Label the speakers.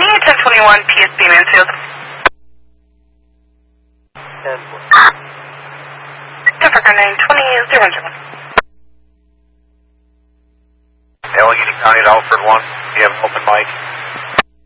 Speaker 1: County, 1021 PSB Mansfield.
Speaker 2: 10.
Speaker 1: Africa 920 010.
Speaker 3: Allegheny County to Alfred 1. You have an open mic.